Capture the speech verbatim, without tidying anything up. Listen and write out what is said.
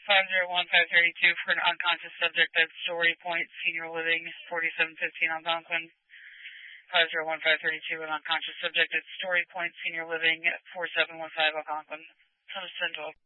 five zero one five three two for an unconscious subject at Story Point Senior Living, forty-seven fifteen Algonquin. five zero one five three two, an unconscious subject at Story Point Senior Living, four seven one five Algonquin. Central.